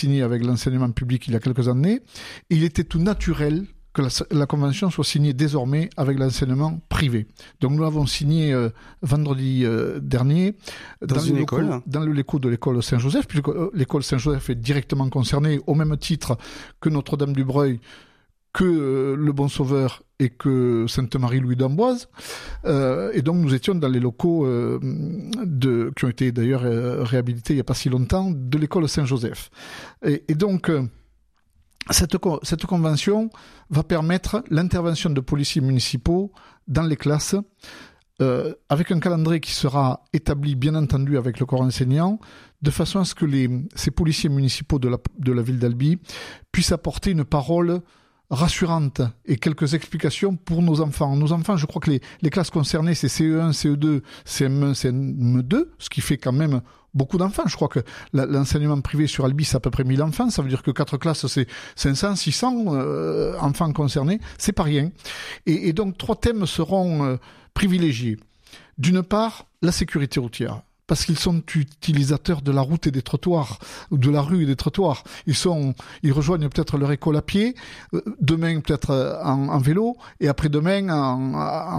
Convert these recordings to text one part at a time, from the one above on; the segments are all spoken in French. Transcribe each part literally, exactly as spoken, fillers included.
signée avec l'enseignement public il y a quelques années. Et il était tout naturel que la, la convention soit signée désormais avec l'enseignement privé. Donc nous l'avons signée euh, vendredi euh, dernier dans, dans une locaux, école, dans le locaux de l'école Saint-Joseph, puisque euh, l'école Saint-Joseph est directement concernée au même titre que Notre-Dame-du-Breuil, que euh, le Bon Sauveur et que Sainte-Marie-Louis d'Amboise. Euh, et donc nous étions dans les locaux euh, de, qui ont été d'ailleurs euh, réhabilités il n'y a pas si longtemps, de l'école Saint-Joseph. Et, et donc euh, cette, cette convention va permettre l'intervention de policiers municipaux dans les classes euh, avec un calendrier qui sera établi bien entendu avec le corps enseignant, de façon à ce que les, ces policiers municipaux de la, de la ville d'Albi puissent apporter une parole rassurante et quelques explications pour nos enfants. Nos enfants, je crois que les, les classes concernées, c'est C E un, C E deux, C M un, C M deux, ce qui fait quand même beaucoup d'enfants. Je crois que la, l'enseignement privé sur Albi, c'est à peu près mille enfants. Ça veut dire que quatre classes, c'est cinq cents, six cents euh, enfants concernés. C'est pas rien. Et, et donc, trois thèmes seront euh, privilégiés. D'une part, la sécurité routière. Parce qu'ils sont utilisateurs de la route et des trottoirs, ou de la rue et des trottoirs. Ils sont, ils rejoignent peut-être leur école à pied, demain peut-être en, en vélo, et après-demain en,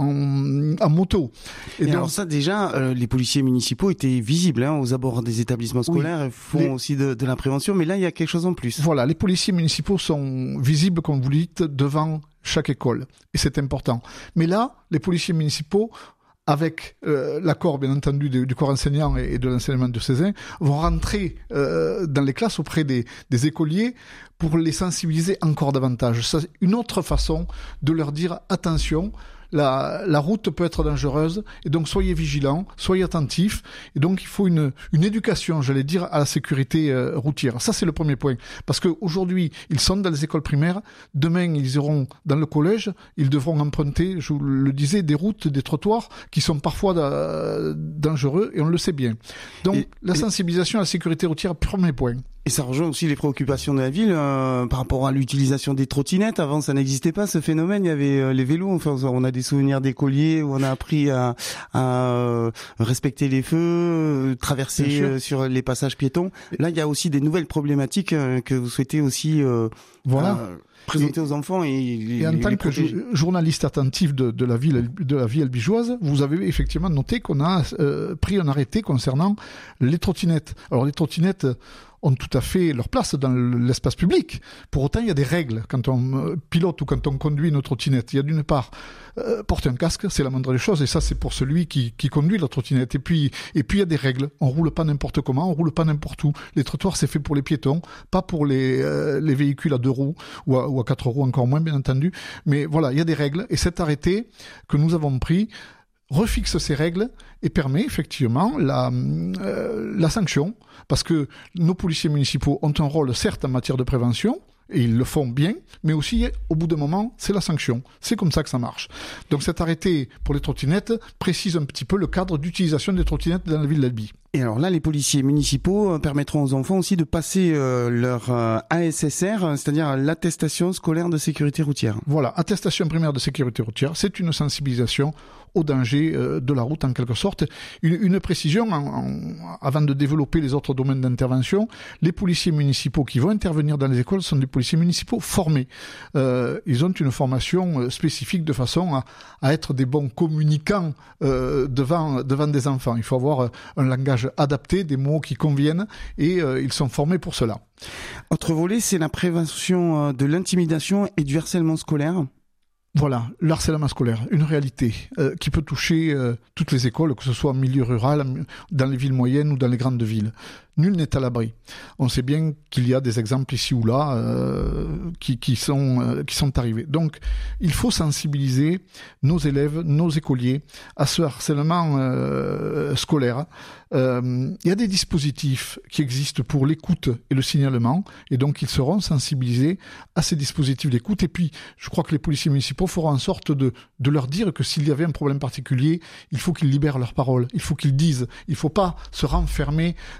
en, en moto. Et, et donc, alors ça, déjà, euh, les policiers municipaux étaient visibles hein, aux abords des établissements scolaires, oui, font les... aussi de, de la prévention, mais là, il y a quelque chose en plus. Voilà, les policiers municipaux sont visibles, comme vous le dites, devant chaque école, et c'est important. Mais là, les policiers municipaux, avec euh, l'accord bien entendu du, du corps enseignant et, et de l'enseignement diocésain, vont rentrer euh, dans les classes auprès des, des écoliers pour les sensibiliser encore davantage. C'est une autre façon de leur dire attention, la, la route peut être dangereuse et donc soyez vigilants, soyez attentifs. Et donc il faut une, une éducation, j'allais dire, à la sécurité euh, routière. Ça c'est le premier point. Parce qu'aujourd'hui, ils sont dans les écoles primaires, demain ils iront dans le collège, ils devront emprunter, je vous le disais, des routes, des trottoirs qui sont parfois da- dangereux et on le sait bien. Donc et, la sensibilisation et... à la sécurité routière, premier point. Et ça rejoint aussi les préoccupations de la ville euh, par rapport à l'utilisation des trottinettes. Avant, ça n'existait pas, ce phénomène. Il y avait euh, les vélos. Enfin, on a des souvenirs d'écoliers où on a appris à, à euh, respecter les feux, euh, traverser euh, sur les passages piétons. Là, il y a aussi des nouvelles problématiques euh, que vous souhaitez aussi euh, voilà. euh, présenter et, aux enfants et, les, et en les, tant les que jo- journaliste attentif de, de la ville de la vie albigeoise, vous avez effectivement noté qu'on a euh, pris un arrêté concernant les trottinettes. Alors les trottinettes ont tout à fait leur place dans l'espace public. Pour autant, il y a des règles quand on pilote ou quand on conduit une trottinette. Il y a d'une part, euh, porter un casque, c'est la moindre des choses, et ça c'est pour celui qui, qui conduit la trottinette. Et puis, et puis il y a des règles. On roule pas n'importe comment, on roule pas n'importe où. Les trottoirs, c'est fait pour les piétons, pas pour les, euh, les véhicules à deux roues ou à, ou à quatre roues, encore moins bien entendu. Mais voilà, il y a des règles. Et cet arrêté que nous avons pris refixe ces règles et permet effectivement la, euh, la sanction, parce que nos policiers municipaux ont un rôle certes en matière de prévention, et ils le font bien, mais aussi au bout d'un moment, c'est la sanction. C'est comme ça que ça marche. Donc cet arrêté pour les trottinettes précise un petit peu le cadre d'utilisation des trottinettes dans la ville d'Albi. Et alors là, les policiers municipaux permettront aux enfants aussi de passer euh, leur euh, A S S R, c'est-à-dire l'attestation scolaire de sécurité routière. Voilà, attestation primaire de sécurité routière, c'est une sensibilisation au danger euh, de la route en quelque sorte. Une, une précision, en, en, avant de développer les autres domaines d'intervention, les policiers municipaux qui vont intervenir dans les écoles sont des policiers municipaux formés. Euh, ils ont une formation spécifique de façon à, à être des bons communicants euh, devant, devant des enfants. Il faut avoir un langage adapté, des mots qui conviennent, et euh, ils sont formés pour cela. Autre volet, c'est la prévention de l'intimidation et du harcèlement scolaire. Voilà, le harcèlement scolaire, une réalité euh, qui peut toucher euh, toutes les écoles, que ce soit en milieu rural, dans les villes moyennes ou dans les grandes villes. Nul n'est à l'abri. On sait bien qu'il y a des exemples ici ou là euh, qui, qui, sont, euh, qui sont arrivés. Donc, il faut sensibiliser nos élèves, nos écoliers à ce harcèlement euh, scolaire. Euh, il y a des dispositifs qui existent pour l'écoute et le signalement, et donc ils seront sensibilisés à ces dispositifs d'écoute. Et puis, je crois que les policiers municipaux feront en sorte de, de leur dire que s'il y avait un problème particulier, il faut qu'ils libèrent leur parole, il faut qu'ils disent, il ne faut pas se renfermer euh, sur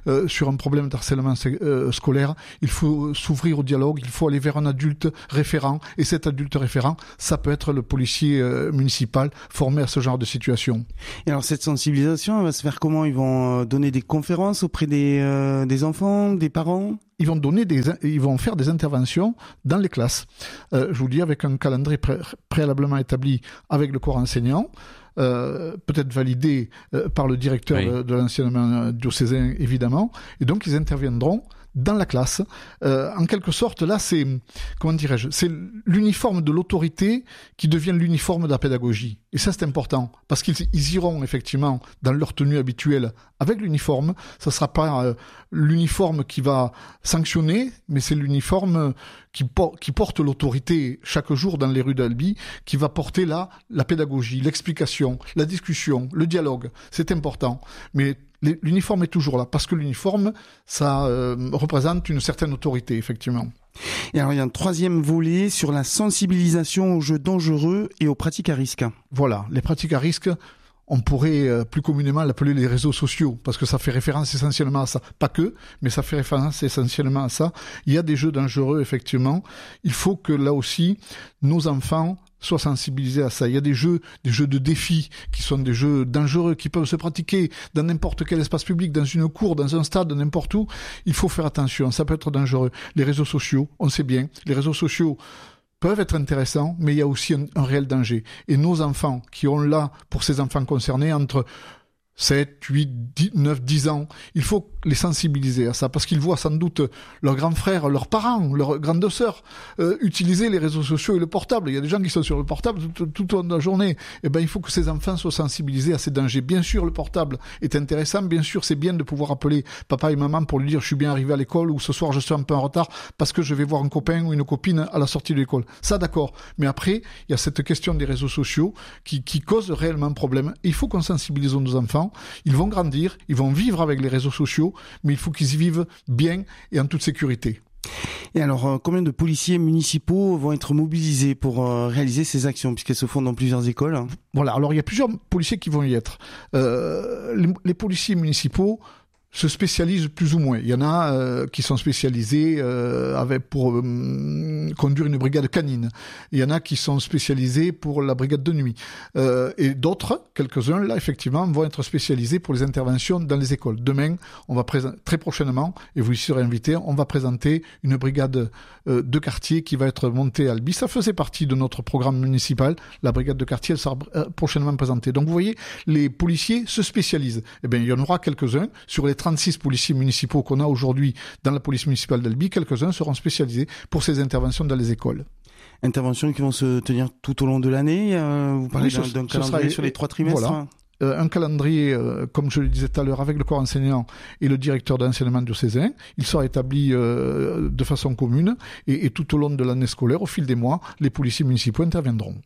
sur un problème d'harcèlement euh, scolaire, il faut s'ouvrir au dialogue, il faut aller vers un adulte référent, et cet adulte référent, ça peut être le policier euh, municipal formé à ce genre de situation. Et alors cette sensibilisation, elle va se faire comment? Ils vont donner des conférences auprès des, euh, des enfants, des parents? Ils vont donner des, ils vont faire des interventions dans les classes. Euh, je vous dis, avec un calendrier pré- préalablement établi avec le corps enseignant, euh, peut-être validé euh, par le directeur oui. de, de l'enseignement diocésain, évidemment. Et donc, ils interviendront dans la classe. Euh, en quelque sorte, là, c'est, comment dirais-je, c'est l'uniforme de l'autorité qui devient l'uniforme de la pédagogie. Et ça, c'est important, parce qu'ils ils iront effectivement dans leur tenue habituelle avec l'uniforme. Ça sera pas euh, l'uniforme qui va sanctionner, mais c'est l'uniforme qui, por- qui porte l'autorité chaque jour dans les rues d'Albi, qui va porter là la pédagogie, l'explication, la discussion, le dialogue. C'est important. Mais l'uniforme est toujours là, parce que l'uniforme, ça euh, représente une certaine autorité, effectivement. Et alors, il y a un troisième volet sur la sensibilisation aux jeux dangereux et aux pratiques à risque. Voilà, les pratiques à risque, on pourrait euh, plus communément l'appeler les réseaux sociaux, parce que ça fait référence essentiellement à ça. Pas que, mais ça fait référence essentiellement à ça. Il y a des jeux dangereux, effectivement. Il faut que, là aussi, nos enfants soient sensibilisés à ça. Il y a des jeux, des jeux de défis qui sont des jeux dangereux, qui peuvent se pratiquer dans n'importe quel espace public, dans une cour, dans un stade, n'importe où. Il faut faire attention, ça peut être dangereux. Les réseaux sociaux, on sait bien, les réseaux sociaux peuvent être intéressants, mais il y a aussi un, un réel danger. Et nos enfants, qui ont là, pour ces enfants concernés, entre sept, huit, neuf, dix ans, il faut les sensibiliser à ça, parce qu'ils voient sans doute leurs grands frères, leurs parents, leurs grandes sœurs euh, utiliser les réseaux sociaux et le portable. Il y a des gens qui sont sur le portable tout, tout, tout au long de la journée. Eh ben, il faut que ces enfants soient sensibilisés à ces dangers. Bien sûr, le portable est intéressant. Bien sûr, c'est bien de pouvoir appeler papa et maman pour lui dire « je suis bien arrivé à l'école » ou « ce soir, je suis un peu en retard parce que je vais voir un copain ou une copine à la sortie de l'école ». Ça, d'accord. Mais après, il y a cette question des réseaux sociaux qui, qui cause réellement problème. Et il faut qu'on sensibilise nos enfants. Ils vont grandir, ils vont vivre avec les réseaux sociaux, mais il faut qu'ils y vivent bien et en toute sécurité. Et alors, euh, combien de policiers municipaux vont être mobilisés pour euh, réaliser ces actions, puisqu'elles se font dans plusieurs écoles? Voilà, alors il y a plusieurs policiers qui vont y être. Euh, les, les policiers municipaux se spécialisent plus ou moins. Il y en a euh, qui sont spécialisés euh, avec, pour euh, conduire une brigade canine. Il y en a qui sont spécialisés pour la brigade de nuit. Euh, et d'autres, quelques-uns, là, effectivement, vont être spécialisés pour les interventions dans les écoles. Demain, on va présenter, très prochainement, et vous y serez invités, on va présenter une brigade euh, de quartier qui va être montée à Albi. Ça faisait partie de notre programme municipal. La brigade de quartier, elle sera euh, prochainement présentée. Donc, vous voyez, les policiers se spécialisent. Eh bien, il y en aura quelques-uns sur les trente-six policiers municipaux qu'on a aujourd'hui dans la police municipale d'Albi. Quelques-uns seront spécialisés pour ces interventions dans les écoles. Interventions qui vont se tenir tout au long de l'année. Euh, vous parlez oui, d'un, d'un calendrier sera, sur les trois trimestres. Voilà. Euh, un calendrier, euh, comme je le disais tout à l'heure, avec le corps enseignant et le directeur d'enseignement diocésain. Il sera établi euh, de façon commune et, et tout au long de l'année scolaire, au fil des mois, les policiers municipaux interviendront.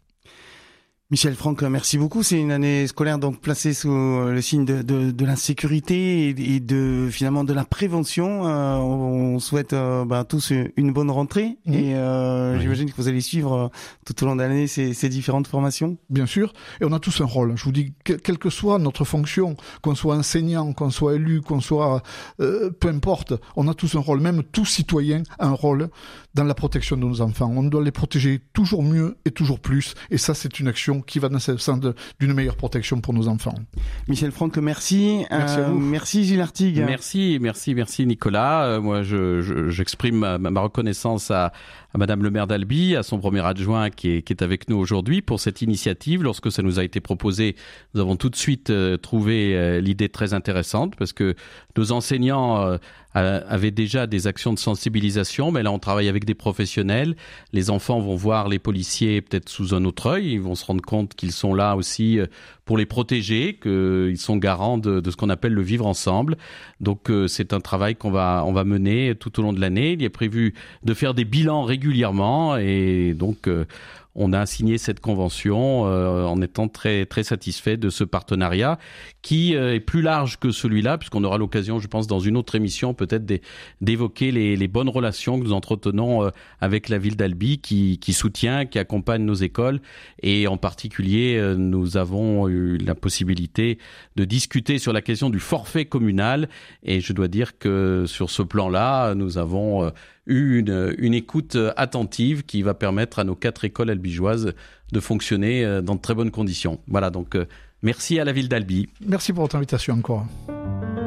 Michel Franck, merci beaucoup. C'est une année scolaire donc placée sous le signe de, de, de la sécurité et de finalement de la prévention. Euh, on souhaite euh, bah, tous une bonne rentrée mmh. et euh, oui. J'imagine que vous allez suivre tout au long de l'année ces, ces différentes formations. Bien sûr, et on a tous un rôle. Je vous dis, quelle que soit notre fonction, qu'on soit enseignant, qu'on soit élu, qu'on soit euh, peu importe, on a tous un rôle. Même tout citoyen a un rôle dans la protection de nos enfants. On doit les protéger toujours mieux et toujours plus. Et ça, c'est une action qui va dans le sens d'une meilleure protection pour nos enfants. Michel Franck, merci. Merci euh, à vous. Merci Gilles Artigue. Merci, merci, merci Nicolas. Euh, moi, je, je, j'exprime ma, ma reconnaissance à, à Madame le maire d'Albi, à son premier adjoint qui est, qui est avec nous aujourd'hui pour cette initiative. Lorsque ça nous a été proposé, nous avons tout de suite euh, trouvé euh, l'idée très intéressante parce que nos enseignants euh, avaient déjà des actions de sensibilisation, mais là on travaille avec des professionnels. Les enfants vont voir les policiers peut-être sous un autre œil, ils vont se rendre compte qu'ils sont là aussi pour les protéger, qu'ils sont garants de, de ce qu'on appelle le vivre ensemble. Donc euh, c'est un travail qu'on va, on va mener tout au long de l'année. Il est prévu de faire des bilans régulièrement et donc euh, on a signé cette convention euh, en étant très très satisfait de ce partenariat qui euh, est plus large que celui-là, puisqu'on aura l'occasion, je pense, dans une autre émission peut-être d'é- d'évoquer les, les bonnes relations que nous entretenons euh, avec la ville d'Albi, qui, qui soutient, qui accompagne nos écoles, et en particulier euh, nous avons eu la possibilité de discuter sur la question du forfait communal, et je dois dire que sur ce plan-là, nous avons euh, eu une, une écoute attentive qui va permettre à nos quatre écoles albigeoises de fonctionner euh, dans de très bonnes conditions. Voilà, donc euh, merci à la ville d'Albi. Merci pour votre invitation encore.